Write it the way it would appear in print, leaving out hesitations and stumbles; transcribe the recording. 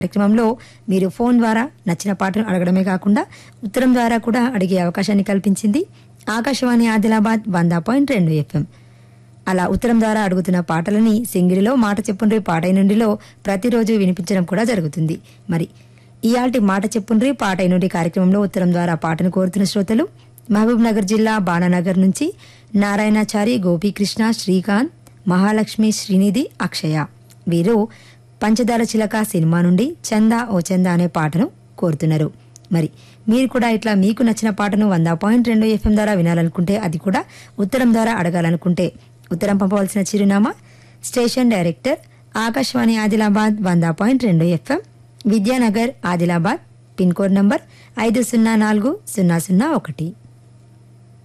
కార్యక్రమంలో మీరు ఫోన్ ద్వారా నచ్చిన పాటను అడగడమే కాకుండా ఉత్తరం ద్వారా కూడా అడిగే అవకాశాన్ని కల్పించింది ఆకాశవాణి ఆదిలాబాద్ 100.2 FM. అలా ఉత్తరం ద్వారా అడుగుతున్న పాటలని సింగిడిలో మాట చెప్పుండ్రి పాటై నుండిలో ప్రతిరోజు వినిపించడం కూడా జరుగుతుంది. మరి ఇయాల్టి మాట చెప్పుండ్రి పాటై నుండి కార్యక్రమంలో ఉత్తరం ద్వారా పాటను కోరుతున్న శ్రోతలు మహబూబ్ నగర్ జిల్లా బాణానగర్ నుంచి నారాయణాచారి, గోపీకృష్ణ, శ్రీకాంత్, మహాలక్ష్మి, శ్రీనిధి, అక్షయ. వీరు పంచదార చిలక సినిమా నుండి చందా ఓ చందా అనే పాటను కోరుతున్నారు. మరి మీరు కూడా ఇట్లా మీకు నచ్చిన పాటను 100.2 FM ద్వారా వినాలనుకుంటే, అది కూడా ఉత్తరం ద్వారా అడగాలనుకుంటే ఉత్తరం పంపవలసిన చిరునామా station director Akashvani Adilabad 100.2 FM, Vidyanagar, Adilabad. Pin code number 504001.